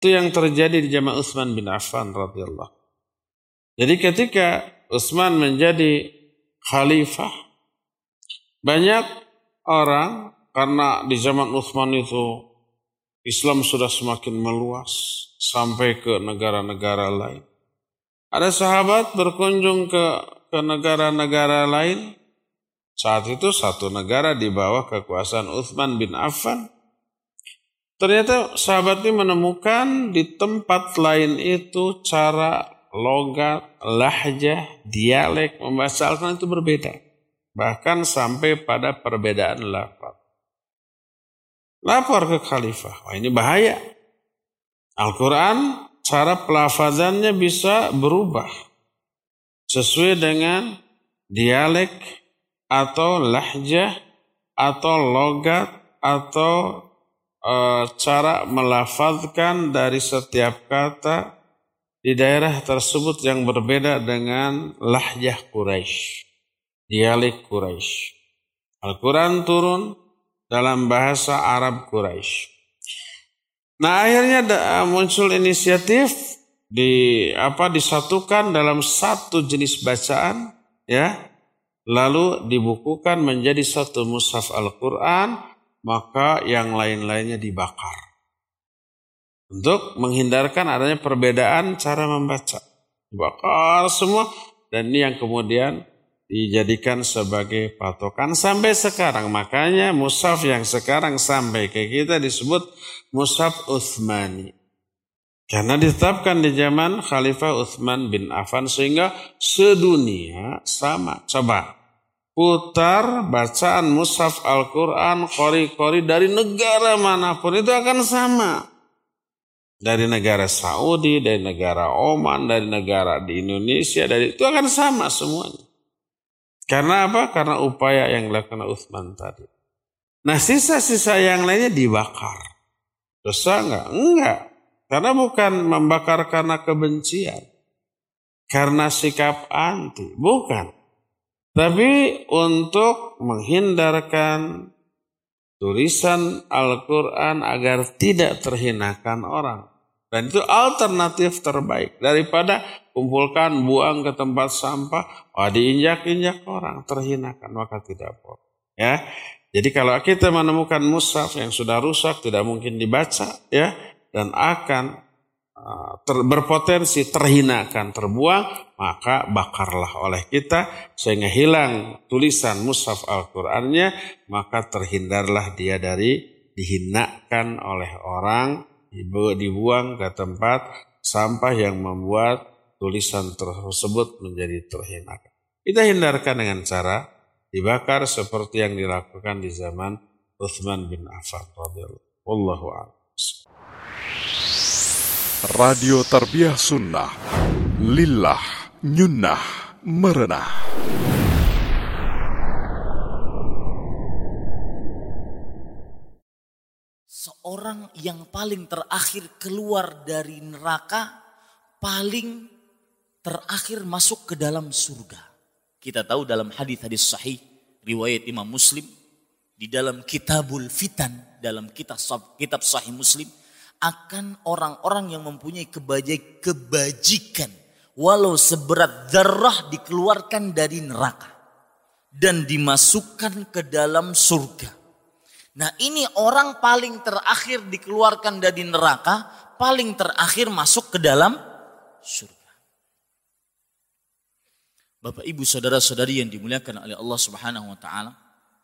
Itu yang terjadi di zaman Utsman bin Affan radhiyallahu. Jadi ketika Utsman menjadi khalifah, banyak orang, karena di zaman Utsman itu Islam sudah semakin meluas sampai ke negara-negara lain. Ada sahabat berkunjung ke negara-negara lain. Saat itu satu negara di bawah kekuasaan Utsman bin Affan. Ternyata sahabat ini menemukan di tempat lain itu cara, logat, lahjah, dialek membaca Al-Quran itu berbeda. Bahkan sampai pada perbedaan lafaz. Lapor ke khalifah. Wah, ini bahaya. Al-Quran cara pelafazannya bisa berubah sesuai dengan dialek atau lahjah atau logat atau cara melafazkan dari setiap kata di daerah tersebut yang berbeda dengan lahjah Quraisy, dialek Quraisy. Al-Quran turun dalam bahasa Arab Quraisy. Nah, akhirnya muncul inisiatif disatukan dalam satu jenis bacaan, ya, lalu dibukukan menjadi satu mushaf Al-Quran. Maka yang lain-lainnya dibakar. Untuk menghindarkan adanya perbedaan cara membaca. Dibakar semua. Dan ini yang kemudian dijadikan sebagai patokan sampai sekarang. Makanya mushaf yang sekarang sampai ke kita disebut mushaf Utsmani. Karena ditetapkan di zaman Khalifah Utsman bin Affan sehingga sedunia sama. Coba putar bacaan mushaf Al-Quran, qori-qori dari negara manapun itu akan sama. Dari negara Saudi, dari negara Oman, dari negara di Indonesia, itu akan sama semuanya. Karena apa? Karena upaya yang dilakukan Utsman tadi. Nah, sisa-sisa yang lainnya dibakar. Dosa enggak? Enggak. Karena bukan membakar karena kebencian. Karena sikap anti. Bukan. Tapi untuk menghindarkan tulisan Al-Quran agar tidak terhinakan orang. Dan itu alternatif terbaik. Daripada kumpulkan, buang ke tempat sampah, diinjak-injak orang, terhinakan, maka tidak boleh. Ya. Jadi kalau kita menemukan mushaf yang sudah rusak, tidak mungkin dibaca, ya, dan akan berpotensi terhinakan, terbuang, maka bakarlah oleh kita sehingga hilang tulisan mushaf Al-Qur'annya, maka terhindarlah dia dari dihinakan oleh orang, dibuang ke tempat sampah yang membuat tulisan tersebut menjadi terhinakan. Kita hindarkan dengan cara dibakar seperti yang dilakukan di zaman Utsman bin Affan radhiyallahu. Wallahu a'lam. Radio Tarbiyah Sunnah, lillah, nyunnah, merenah. Seorang yang paling terakhir keluar dari neraka, paling terakhir masuk ke dalam surga. Kita tahu dalam hadis-hadis sahih, riwayat Imam Muslim, di dalam Kitabul Fitan, dalam kitab Sahih Muslim, akan orang-orang yang mempunyai kebajikan walau seberat dzarrah dikeluarkan dari neraka dan dimasukkan ke dalam surga. Nah, ini orang paling terakhir dikeluarkan dari neraka, paling terakhir masuk ke dalam surga. Bapak, Ibu, saudara-saudari yang dimuliakan oleh Allah Subhanahu wa taala.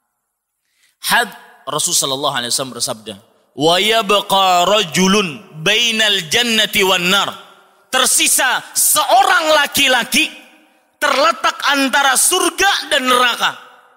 Rasul sallallahu alaihi wasallam bersabda, wa yabqa rajulun bainal jannati wan nar. Tersisa seorang laki-laki terletak antara surga dan neraka.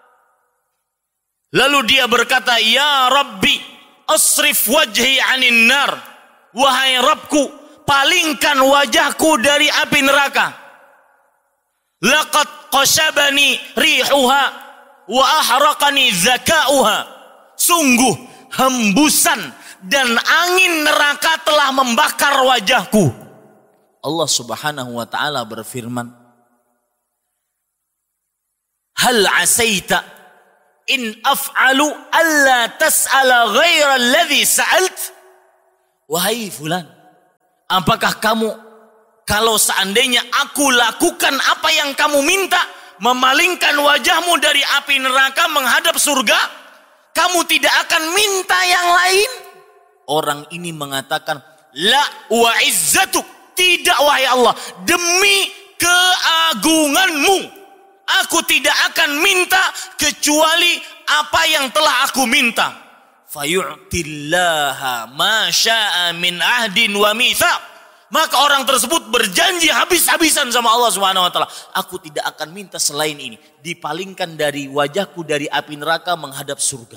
Lalu dia berkata, ya Rabbi asrif wajhi anin nar. Wahai Rabbku, palingkan wajahku dari api neraka. Laqad qashabani rihuha wa ahraqani zakauha. Sungguh hembusan dan angin neraka telah membakar wajahku. Allah Subhanahu wa taala berfirman, hal asaita in af'alu alla tas'ala ghaira alladhi sa'alt. Wahai fulan, apakah kamu, kalau seandainya aku lakukan apa yang kamu minta, memalingkan wajahmu dari api neraka menghadap surga, kamu tidak akan minta yang lain? Orang ini mengatakan, la wa izzatuk, tidak wahai Allah, demi keagunganmu, aku tidak akan minta kecuali apa yang telah aku minta. Fayu'tillaha ma sya'a min ahdin wa mitsaq. Maka orang tersebut berjanji habis-habisan sama Allah Subhanahu wa taala, aku tidak akan minta selain ini, dipalingkan dari wajahku dari api neraka menghadap surga.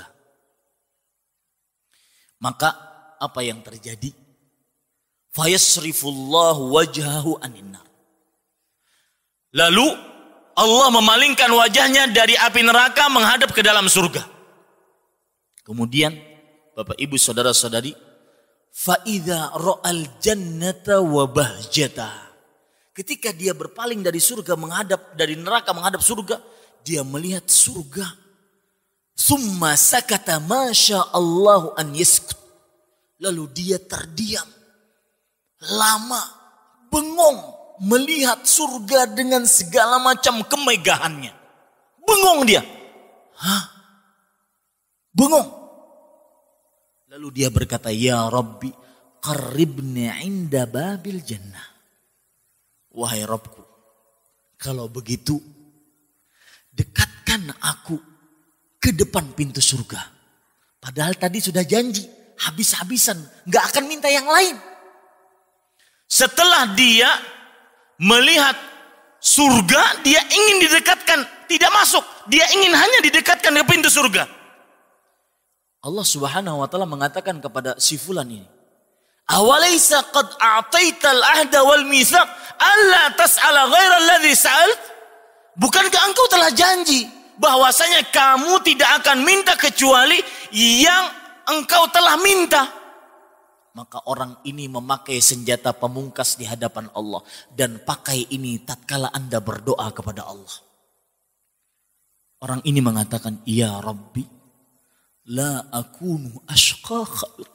Maka apa yang terjadi? Fayasrifullahu wajhahu anin nar. Lalu Allah memalingkan wajahnya dari api neraka menghadap ke dalam surga. Kemudian Bapak Ibu saudara-saudari, fa'idha ra'al jannata wa bahjata. Ketika dia berpaling dari surga menghadap, dari neraka menghadap surga, dia melihat surga. Summa sakata masya Allahu an yaskut. Lalu dia terdiam, lama, bengong, melihat surga dengan segala macam kemegahannya. Bengong dia. Hah? Bengong. Lalu dia berkata, ya Rabbi, qarribni inda babil jannah. Wahai Rabbku, kalau begitu, dekatkan aku ke depan pintu surga. Padahal tadi sudah janji, habis-habisan, gak akan minta yang lain. Setelah dia melihat surga, dia ingin didekatkan, tidak masuk. Dia ingin hanya didekatkan ke pintu surga. Allah Subhanahu wa taala mengatakan kepada si fulan ini, "Awalaysa qad a'taital ahda wal mitsaq alla tas'ala ghaira alladhi sa'alt?" Bukankah engkau telah janji bahwasanya kamu tidak akan minta kecuali yang engkau telah minta? Maka orang ini memakai senjata pamungkas di hadapan Allah, dan pakai ini tatkala Anda berdoa kepada Allah. Orang ini mengatakan, "Ya Rabbi, la akunu ashqa khalq."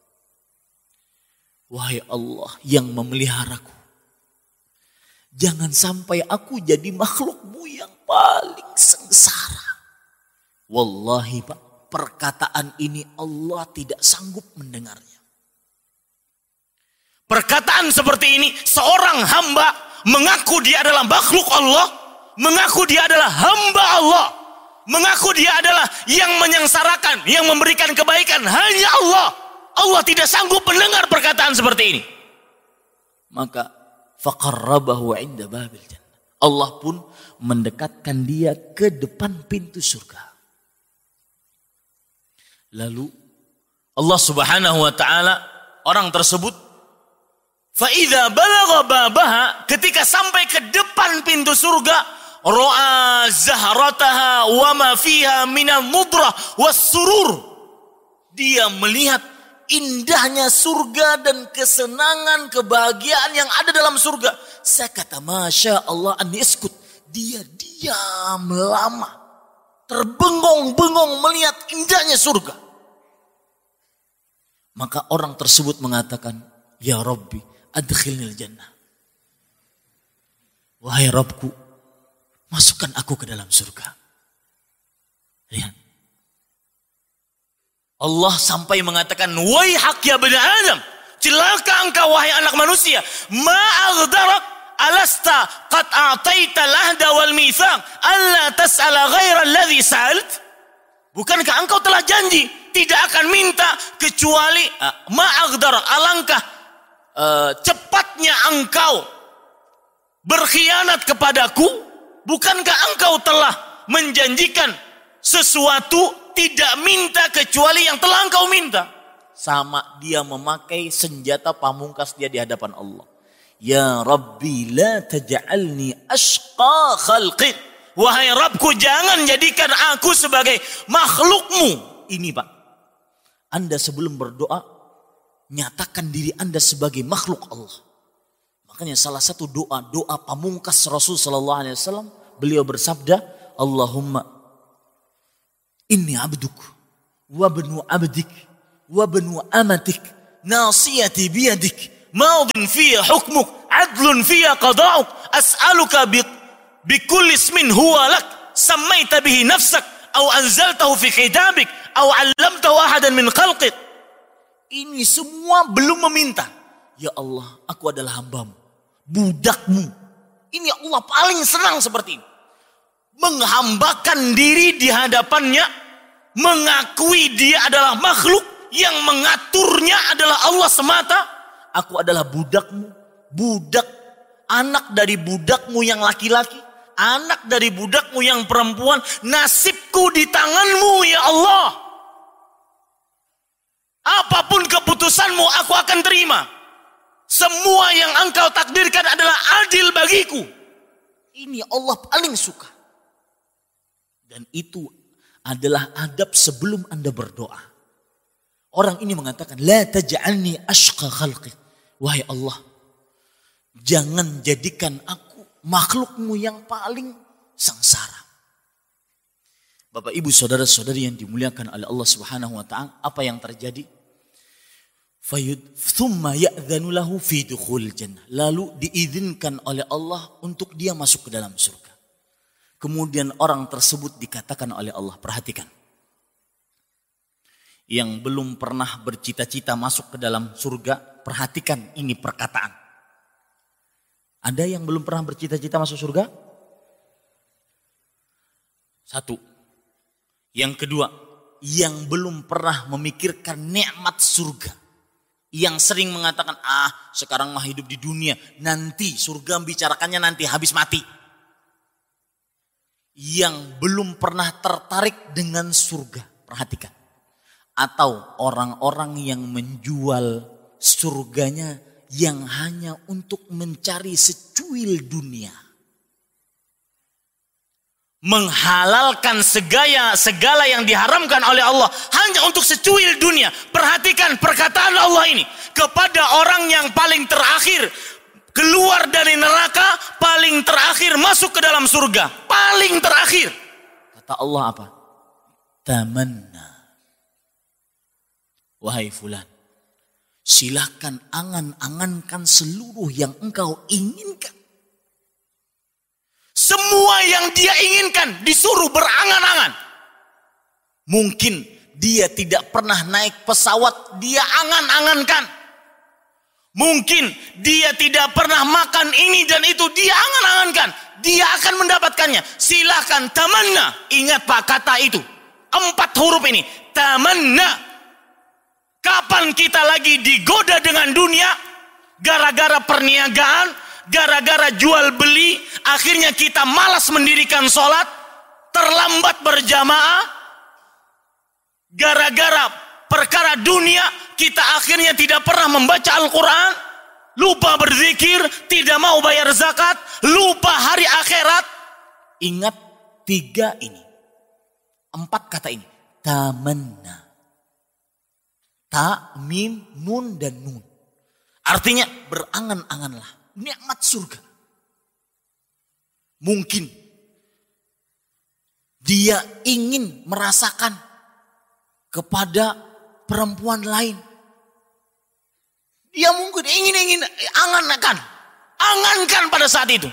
Wahai Allah yang memeliharaku, jangan sampai aku jadi makhlukmu yang paling sengsara. Wallahi Pak, perkataan ini Allah tidak sanggup mendengarnya. Perkataan seperti ini, seorang hamba mengaku dia adalah makhluk Allah, mengaku dia adalah hamba Allah, mengaku dia adalah yang menyengsarakan, yang memberikan kebaikan hanya Allah. Allah tidak sanggup mendengar perkataan seperti ini. Maka faqarrabahu 'inda babil jannah. Allah pun mendekatkan dia ke depan pintu surga. Lalu Allah Subhanahu wa taala, orang tersebut fa idza balagha babaha, ketika sampai ke depan pintu surga, ra'a zahrataha wa ma fiha minal mudrah was surur. Dia melihat indahnya surga dan kesenangan, kebahagiaan yang ada dalam surga. Sakata masya Allah an yaskut. Dia diam lama, terbengong-bengong melihat indahnya surga. Maka orang tersebut mengatakan, ya Rabbi, adkhilnil jannah. Wahai Rabbku, masukkan aku ke dalam surga. Lihat. Allah sampai mengatakan, waihak ya bani Adam, celaka engkau wahai anak manusia, ma'aghdarak alasta qad a'taital ahda wal mitsaq alla tas'ala ghaira alladhi sa'alt. Bukankah engkau telah janji tidak akan minta kecuali ma'aghdarak, alangkah cepatnya engkau berkhianat kepadaku. Bukankah engkau telah menjanjikan sesuatu tidak minta kecuali yang telah engkau minta? Sama dia memakai senjata pamungkas dia di hadapan Allah. Ya Rabbi la taj'alni ashqa khalqi. Wahai Rabbku, jangan jadikan aku sebagai makhlukmu. Ini Pak, Anda sebelum berdoa, nyatakan diri Anda sebagai makhluk Allah. Makanya salah satu doa pamungkas Rasul sallallahu alaihi wasallam, beliau bersabda, Allahumma inni abduk wa bnu abdik wa bnu amatik nasiyati biyadik maudin fiya hukmuk, adlun fiya qada'uk, as'aluka bikulli ismin huwa lak, sammaita bihi nafsak, au anzaltahu fi kitabik, au 'allamtahu ahadan min khalqik. Ini semua belum meminta. Ya Allah, aku adalah hambamu, budakmu. Ini Allah paling senang seperti ini. Menghambakan diri di hadapannya, mengakui dia adalah makhluk, yang mengaturnya adalah Allah semata. Aku adalah budakmu, budak, anak dari budakmu yang laki-laki, anak dari budakmu yang perempuan. Nasibku di tanganmu ya Allah. Apapun keputusanmu aku akan terima. Semua yang engkau takdirkan adalah adil bagiku. Ini Allah paling suka. Dan itu adalah adab sebelum Anda berdoa. Orang ini mengatakan, la taj'alni ashqa khalqik. Wahai Allah, jangan jadikan aku makhlukmu yang paling sengsara. Bapak ibu saudara-saudari yang dimuliakan oleh Allah subhanahu wa ta'ala, apa yang terjadi? Thumma ya'dhanu lahu fi dukhul jannah. Lalu diizinkan oleh Allah untuk dia masuk ke dalam surga. Kemudian orang tersebut dikatakan oleh Allah, perhatikan. Yang belum pernah bercita-cita masuk ke dalam surga, perhatikan ini perkataan. Ada yang belum pernah bercita-cita masuk surga? Satu. Yang kedua, yang belum pernah memikirkan nikmat surga. Yang sering mengatakan, sekarang mah hidup di dunia, nanti surga bicarakannya nanti habis mati. Yang belum pernah tertarik dengan surga, perhatikan. Atau orang-orang yang menjual surganya yang hanya untuk mencari secuil dunia. Menghalalkan segala yang diharamkan oleh Allah hanya untuk secuil dunia. Perhatikan perkataan Allah ini. Kepada orang yang paling terakhir keluar dari neraka, paling terakhir masuk ke dalam surga. Paling terakhir. Kata Allah apa? Tamanna. Wahai fulan, silakan angan-angankan seluruh yang engkau inginkan. Semua yang dia inginkan disuruh berangan-angan. Mungkin dia tidak pernah naik pesawat, dia angan-angankan. Mungkin dia tidak pernah makan ini dan itu, dia angan-angankan. Dia akan mendapatkannya. Silakan tamanna. Ingat pak kata itu. 4 huruf ini. Tamanna. Kapan kita lagi digoda dengan dunia? Gara-gara perniagaan, gara-gara jual beli, akhirnya kita malas mendirikan sholat, terlambat berjamaah. Gara-gara perkara dunia, kita akhirnya tidak pernah membaca Al-Quran, lupa berzikir, tidak mau bayar zakat, lupa hari akhirat. Ingat 3 ini, 4 kata ini. Tamanna. Ta, mim, nun, dan nun. Artinya berangan-anganlah nikmat surga. Mungkin dia ingin merasakan kepada perempuan lain. Dia mungkin ingin angankan pada saat itu.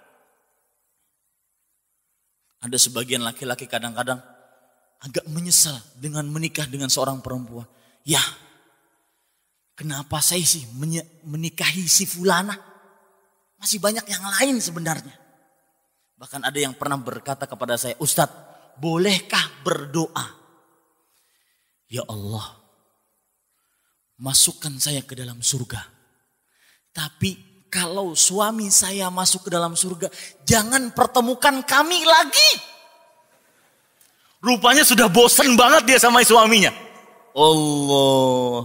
Ada sebagian laki-laki kadang-kadang agak menyesal dengan menikah dengan seorang perempuan. Ya, kenapa saya sih menikahi si fulana? Masih banyak yang lain sebenarnya. Bahkan ada yang pernah berkata kepada saya, Ustadz, bolehkah berdoa? Ya Allah, masukkan saya ke dalam surga. Tapi kalau suami saya masuk ke dalam surga, jangan pertemukan kami lagi. Rupanya sudah bosan banget dia sama suaminya. Allah.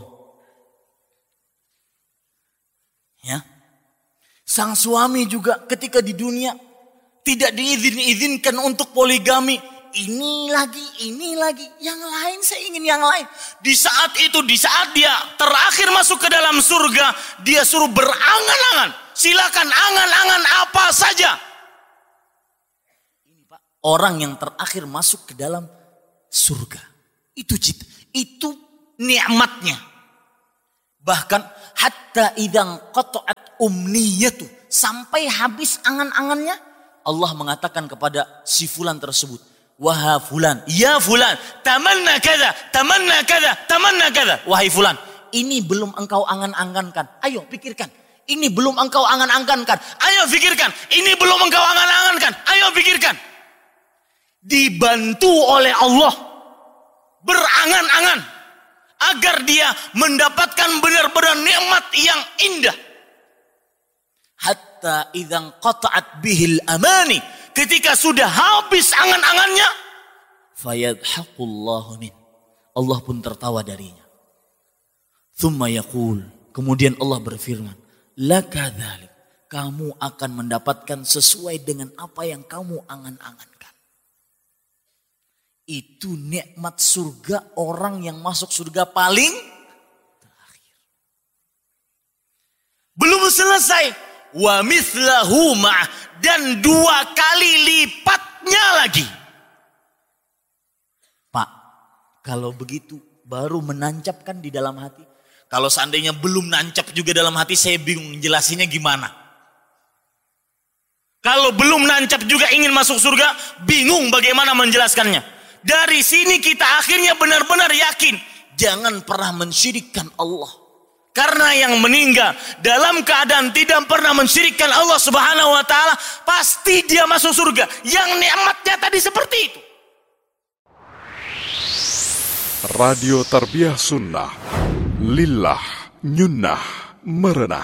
Ya. Sang suami juga ketika di dunia tidak diizinkan untuk poligami. Ini lagi, yang lain saya ingin yang lain. Di saat itu, di saat dia terakhir masuk ke dalam surga, dia suruh berangan-angan. Silakan angan-angan apa saja. Ini Pak, orang yang terakhir masuk ke dalam surga. Itu nikmatnya. Bahkan hatta idzan qata'at umniyatu, sampai habis angan-angannya, Allah mengatakan kepada si fulan tersebut, wahai fulan, ya fulan, tamanna kada, tamanna kada, tamanna kada. Wahai fulan, ini belum engkau angan-angankan. Ayo pikirkan. Ini belum engkau angan-angankan. Ayo pikirkan. Ini belum engkau angan-angankan. Ayo pikirkan. Dibantu oleh Allah berangan-angan agar dia mendapatkan benar-benar nikmat yang indah. Hatta idzan qata'at bihil amani, ketika sudah habis angan-angannya, fayadhaqullahu min, Allah pun tertawa darinya. Tsumma yaqul, kemudian Allah berfirman, laka dzalik, kamu akan mendapatkan sesuai dengan apa yang kamu angan-angankan. Itu nikmat surga orang yang masuk surga paling terakhir. Belum selesai. Wa mithlahu ma'ah, dan 2 kali lipatnya lagi. Pak, kalau begitu baru menancapkan di dalam hati. Kalau seandainya belum nancap juga dalam hati, saya bingung jelasinnya gimana. Kalau belum nancap juga ingin masuk surga, bingung bagaimana menjelaskannya. Dari sini kita akhirnya benar-benar yakin, jangan pernah mensyirikkan Allah. Karena yang meninggal dalam keadaan tidak pernah mensyirikkan Allah Subhanahu wa taala, pasti dia masuk surga. Yang nikmatnya tadi seperti itu. Radio Tarbiyah Sunnah, lillah, nyunnah, merenah.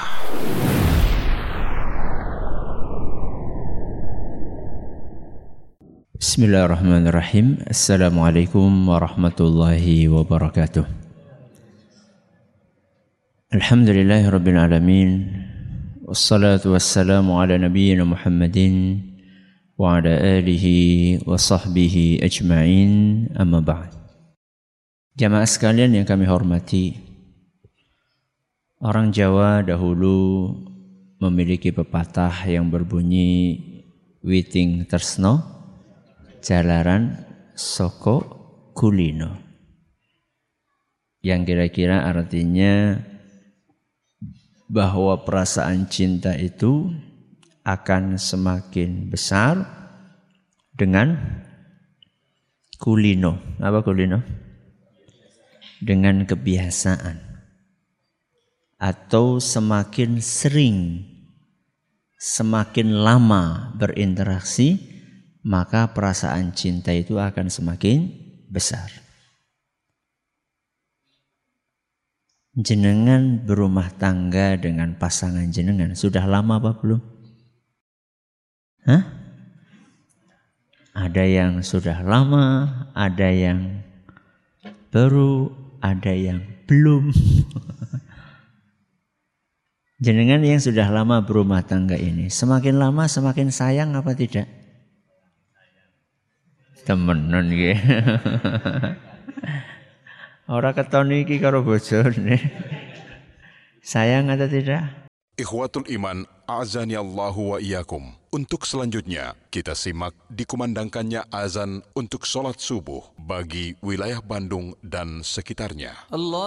Bismillahirrahmanirrahim. Assalamualaikum warahmatullahi wabarakatuh. Alhamdulillahirabbil alamin. Wassalatu wassalamu ala nabiyyina Muhammadin wa ala alihi wa sahbihi ajma'in. Amma ba'd. Jamaah sekalian yang kami hormati, orang Jawa dahulu memiliki pepatah yang berbunyi witing tresno jalaran soko kulino, yang kira-kira artinya bahwa perasaan cinta itu akan semakin besar dengan kulino. Apa kulino? Dengan kebiasaan, atau semakin sering, semakin lama berinteraksi, maka perasaan cinta itu akan semakin besar. Jenengan berumah tangga dengan pasangan jenengan sudah lama apa belum? Hah? Ada yang sudah lama, ada yang baru, ada yang belum. Jenengan yang sudah lama berumah tangga ini, semakin lama semakin sayang apa tidak? Temenan nggih. Ora keton iki karo bojone. Sayang atau tidak? Ikhwatul iman, a'zani Allahu wa iyyakum. Untuk selanjutnya, kita simak dikumandangkannya azan untuk sholat subuh bagi wilayah Bandung dan sekitarnya.